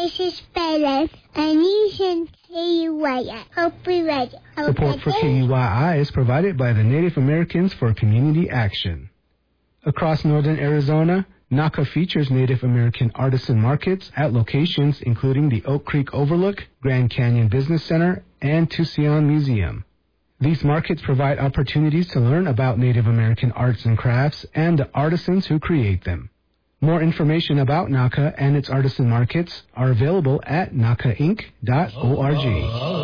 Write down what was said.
This is Bayless, and you can KUYI. Hope we're ready. Support for KUYI is provided by the Native Americans for Community Action. Across northern Arizona, NACA features Native American artisan markets at locations including the Oak Creek Overlook, Grand Canyon Business Center, and Tucson Museum. These markets provide opportunities to learn about Native American arts and crafts and the artisans who create them. More information about NACA and its artisan markets are available at nacainc.org.